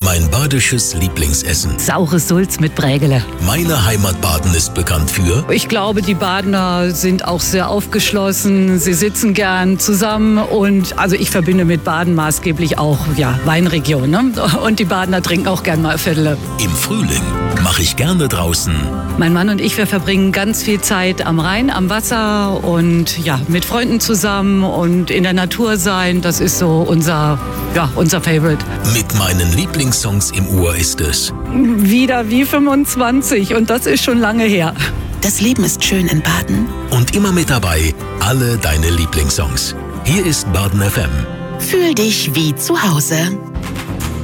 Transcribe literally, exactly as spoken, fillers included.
Mein badisches Lieblingsessen. Saures Sulz mit Brägele. Meine Heimat Baden ist bekannt für... Ich glaube, die Badener sind auch sehr aufgeschlossen. Sie sitzen gern zusammen und also ich verbinde mit Baden maßgeblich auch ja, Weinregion. Ne? Und die Badener trinken auch gern mal Viertel. Im Frühling mache ich gerne draußen. Mein Mann und ich, wir verbringen ganz viel Zeit am Rhein, am Wasser und ja, mit Freunden zusammen und in der Natur sein. Das ist so unser, ja, unser Favorite. Mit meinen Lieblingssongs im Ohr ist es... Wieder wie fünfundzwanzig und das ist schon lange her. Das Leben ist schön in Baden. Und immer mit dabei alle deine Lieblingssongs. Hier ist Baden F M. Fühl dich wie zu Hause.